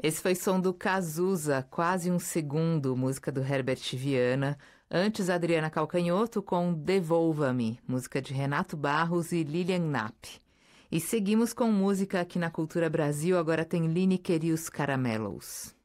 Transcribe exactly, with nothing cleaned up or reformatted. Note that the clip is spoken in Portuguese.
Esse foi som do Cazuza, Quase um Segundo, música do Herbert Viana. Antes, Adriana Calcanhoto com Devolva-me, música de Renato Barros e Lilian Knapp. E seguimos com música aqui na Cultura Brasil, agora tem Lineker e os Caramelos.